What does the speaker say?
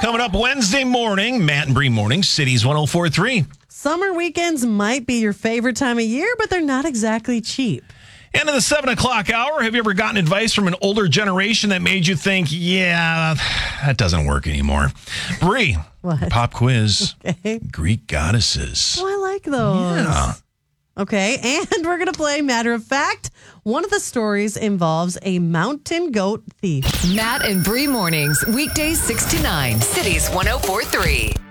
Coming up Wednesday morning, Matt and Bree morning, Cities 104.3. Summer weekends might be your favorite time of year, but they're not exactly cheap. And in the 7 o'clock hour, have you ever gotten advice from an older generation that made you think, yeah, that doesn't work anymore? Bree, What? pop quiz. Okay. Greek goddesses. Oh, I like those. Yeah. Okay, and we're going to play Matter of Fact. One of the stories involves a mountain goat thief. Matt and Bree mornings, weekdays 6 to 9. Cities 104.3.